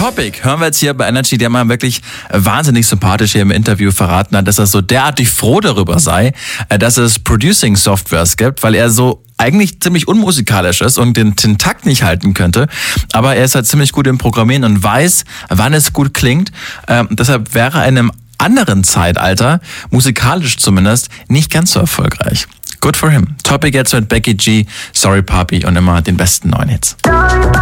Topic hören wir jetzt hier bei Energy, der mal wirklich wahnsinnig sympathisch hier im Interview verraten hat, dass er so derartig froh darüber sei, dass es Producing-Softwares gibt, weil er so eigentlich ziemlich unmusikalisch ist und den Takt nicht halten könnte. Aber er ist halt ziemlich gut im Programmieren und weiß, wann es gut klingt. Deshalb wäre er in einem anderen Zeitalter, musikalisch zumindest, nicht ganz so erfolgreich. Good for him. Topic jetzt mit Becky G, Sorry Papi und immer den besten neuen Hits.